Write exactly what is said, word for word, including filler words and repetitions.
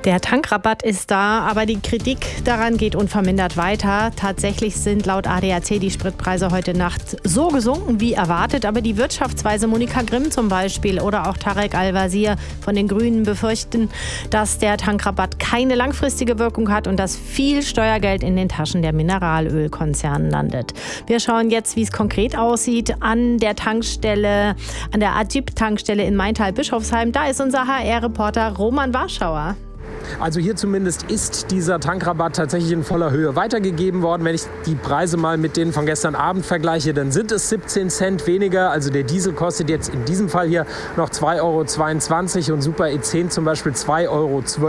Der Tankrabatt ist da, aber die Kritik daran geht unvermindert weiter. Tatsächlich sind laut A D A C die Spritpreise heute Nacht so gesunken wie erwartet. Aber die Wirtschaftsweise Monika Grimm zum Beispiel oder auch Tarek Al-Wazir von den Grünen befürchten, dass der Tankrabatt keine langfristige Wirkung hat und dass viel Steuergeld in den Taschen der Mineralölkonzerne landet. Wir schauen jetzt, wie es konkret aussieht an der Tankstelle, an der Ajib-Tankstelle in Maintal-Bischofsheim. Da ist unser H R-Reporter Roman Warschauer. Also hier zumindest ist dieser Tankrabatt tatsächlich in voller Höhe weitergegeben worden. Wenn ich die Preise mal mit denen von gestern Abend vergleiche, dann sind es siebzehn Cent weniger. Also der Diesel kostet jetzt in diesem Fall hier noch zwei Euro zweiundzwanzig und Super E zehn zum Beispiel zwei Euro zwölf.